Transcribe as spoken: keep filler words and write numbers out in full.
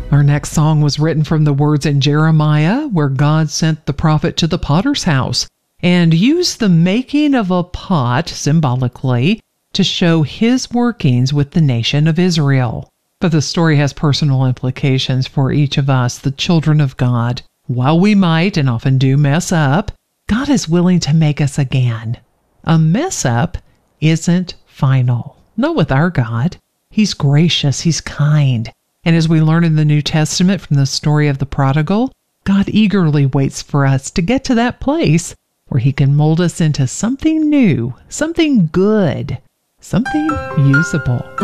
Our next song was written from the words in Jeremiah, where God sent the prophet to the potter's house and used the making of a pot symbolically to show his workings with the nation of Israel. But the story has personal implications for each of us, the children of God. While we might and often do mess up, God is willing to make us again. A mess up isn't final. Not with our God. He's gracious. He's kind. And as we learn in the New Testament from the story of the prodigal, God eagerly waits for us to get to that place where he can mold us into something new, something good, something usable.